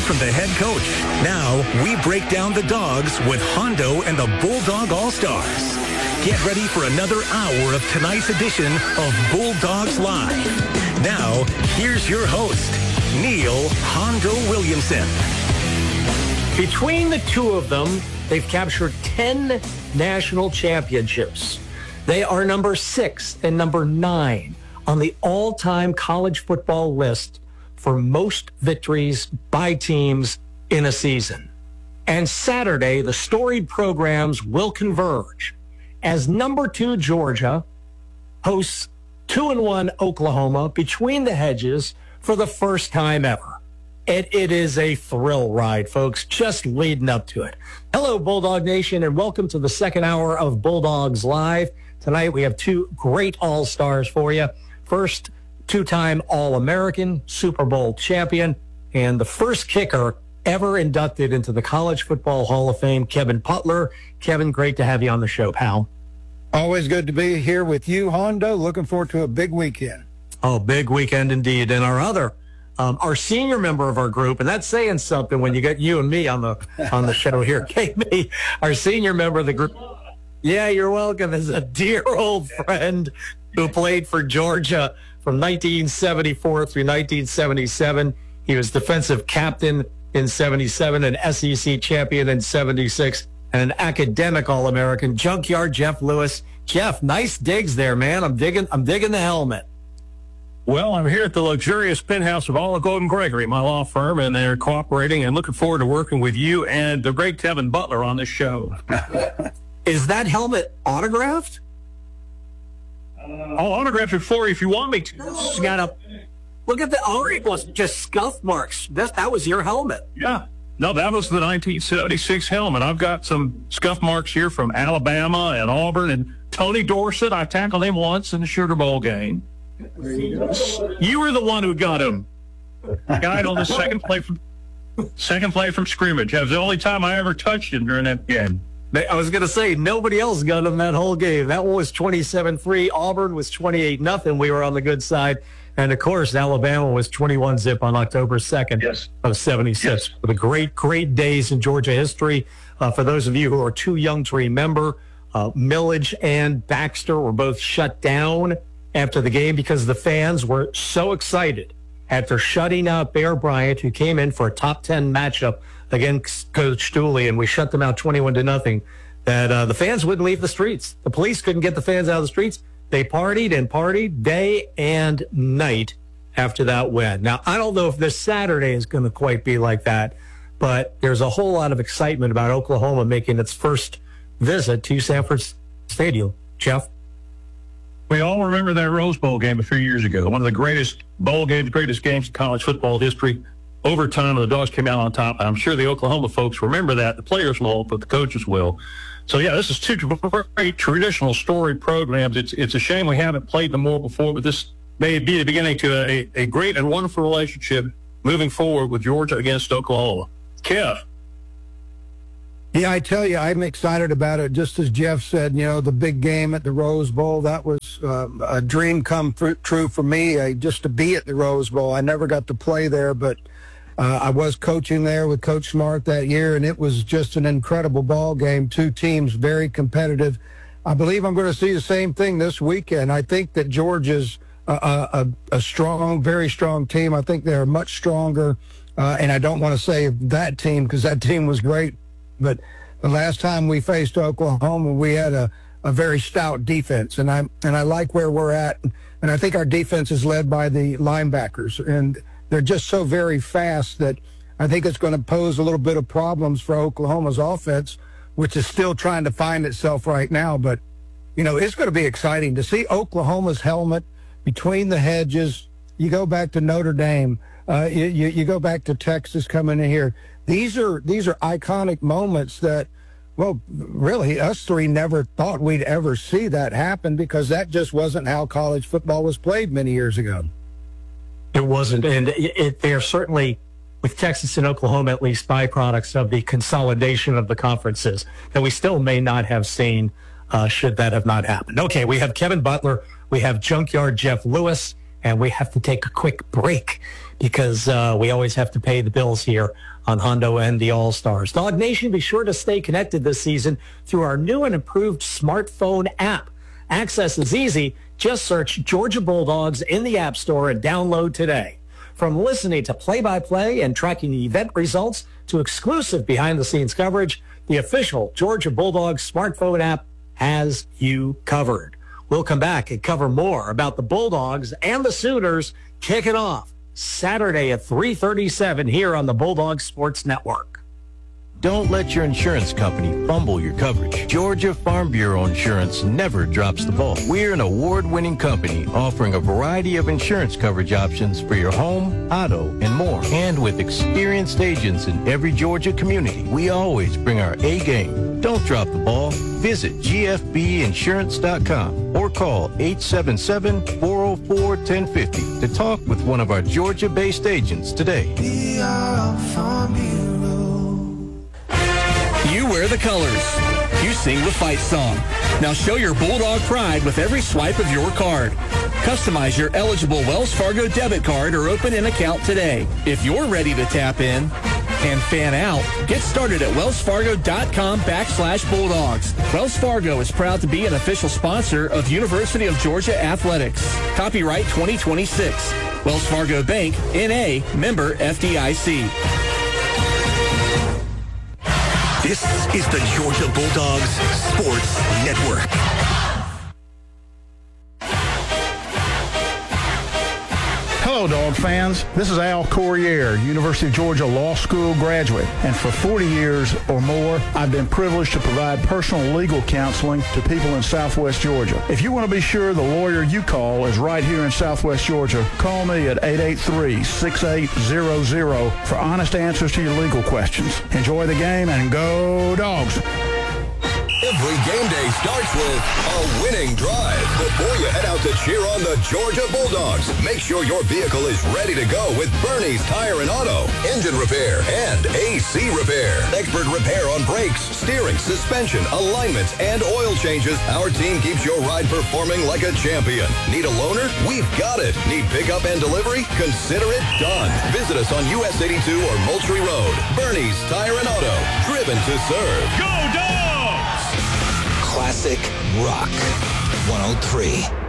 from the head coach. Now, we break down the dogs with Hondo and the Bulldog All-Stars. Get ready for another hour of tonight's edition of Bulldogs Live. Now, here's your host, Neil Hondo Williamson. Between the two of them, they've captured 10 national championships. They are number 6 and number 9 on the all-time college football list for most victories by teams in a season. And Saturday, the storied programs will converge as number 2 Georgia hosts 2-1 Oklahoma between the hedges for the first time ever. It is a thrill ride, folks, just leading up to it. Hello, Bulldog Nation, and welcome to the second hour of Bulldogs Live. Tonight, we have 2 great all-stars for you. First, 2-time All-American, Super Bowl champion, and the first kicker ever inducted into the College Football Hall of Fame, Kevin Butler. Kevin, great to have you on the show, pal. Always good to be here with you, Hondo. Looking forward to a big weekend. Oh, big weekend indeed. And our senior member of our group, and that's saying something when you get you and me on the show here. Kate, our senior member of the group. Yeah, you're welcome. Is a dear old friend who played for Georgia from 1974 through 1977. He was defensive captain in 77, an SEC champion in 76, and an academic All-American. Junkyard Jeff Lewis. Jeff, nice digs there, man. I'm digging the helmet. Well, I'm here at the luxurious penthouse of Olive Golden Gregory, my law firm, and they're cooperating and looking forward to working with you and the great Kevin Butler on this show. Is that helmet autographed? I'll autograph it for you if you want me to. Look at it wasn't just scuff marks. That was your helmet. Yeah. No, that was the 1976 helmet. I've got some scuff marks here from Alabama and Auburn and Tony Dorsett. I tackled him once in the Sugar Bowl game. You were the one who got him. Guy on the second play from scrimmage. That was the only time I ever touched him during that game. I was going to say, nobody else got him that whole game. That one was 27-3. Auburn was 28-0. We were on the good side. And, of course, Alabama was 21-0 on October 2nd of 76. Yes. For the great, great days in Georgia history. For those of you who are too young to remember, Millage and Baxter were both shut down after the game because the fans were so excited after shutting out Bear Bryant, who came in for a top 10 matchup against Coach Dooley, and we shut them out 21-0, that the fans wouldn't leave the streets. The police couldn't get the fans out of the streets. They partied and partied day and night after that win. Now, I don't know if this Saturday is going to quite be like that, but there's a whole lot of excitement about Oklahoma making its first visit to Sanford Stadium. Jeff? We all remember that Rose Bowl game a few years ago, one of the greatest bowl games, greatest games in college football history. Overtime, the Dogs came out on top. I'm sure the Oklahoma folks remember that. The players won't, but the coaches will. So, yeah, this is 2 great traditional storied programs. It's a shame we haven't played them more before, but this may be the beginning to a great and wonderful relationship moving forward with Georgia against Oklahoma. Kev? Yeah, I tell you, I'm excited about it. Just as Jeff said, the big game at the Rose Bowl, that was a dream come true for me, just to be at the Rose Bowl. I never got to play there, but I was coaching there with Coach Smart that year, and it was just an incredible ball game. 2 teams, very competitive. I believe I'm going to see the same thing this weekend. I think that Georgia's a strong, very strong team. I think they're much stronger, and I don't want to say that team because that team was great. But the last time we faced Oklahoma, we had a very stout defense, and I like where we're at. And I think our defense is led by the linebackers, and they're just so very fast that I think it's going to pose a little bit of problems for Oklahoma's offense, which is still trying to find itself right now. But, it's going to be exciting to see Oklahoma's helmet between the hedges. You go back to Notre Dame. You go back to Texas coming in here. These are iconic moments that, well, really, us 3 never thought we'd ever see that happen because that just wasn't how college football was played many years ago. It wasn't, and they are certainly, with Texas and Oklahoma, at least byproducts of the consolidation of the conferences that we still may not have seen should that have not happened. Okay, we have Kevin Butler, we have Junkyard Jeff Lewis, And we have to take a quick break because we always have to pay the bills here on Hondo and the All-Stars. Dog Nation, be sure to stay connected this season through our new and improved smartphone app. Access is easy. Just search Georgia Bulldogs in the App Store and download today. From listening to play-by-play and tracking event results to exclusive behind-the-scenes coverage, the official Georgia Bulldogs smartphone app has you covered. We'll come back and cover more about the Bulldogs and the Sooners kicking off Saturday at 3:37 here on the Bulldogs Sports Network. Don't let your insurance company fumble your coverage. Georgia Farm Bureau Insurance never drops the ball. We're an award-winning company offering a variety of insurance coverage options for your home, auto, and more. And with experienced agents in every Georgia community, we always bring our A game. Don't drop the ball. Visit gfbinsurance.com or call 877-404-1050 to talk with one of our Georgia-based agents today. We are Farm Bureau. You wear the colors. You sing the fight song. Now show your Bulldog pride with every swipe of your card. Customize your eligible Wells Fargo debit card or open an account today. If you're ready to tap in and fan out, get started at wellsfargo.com/Bulldogs. Wells Fargo is proud to be an official sponsor of University of Georgia Athletics. Copyright 2026. Wells Fargo Bank, N.A., member FDIC. This is the Georgia Bulldogs Sports Network. Hello, Dog fans. This is Al Corriere, University of Georgia Law School graduate. And for 40 years or more, I've been privileged to provide personal legal counseling to people in Southwest Georgia. If you want to be sure the lawyer you call is right here in Southwest Georgia, call me at 883-6800 for honest answers to your legal questions. Enjoy the game and go Dogs! Every game day starts with a winning drive. Before you head out to cheer on the Georgia Bulldogs, make sure your vehicle is ready to go with Bernie's Tire and Auto, engine repair, and AC repair. Expert repair on brakes, steering, suspension, alignments, and oil changes. Our team keeps your ride performing like a champion. Need a loaner? We've got it. Need pickup and delivery? Consider it done. Visit us on US 82 or Moultrie Road. Bernie's Tire and Auto, driven to serve. Go Dogs! Classic Rock 103.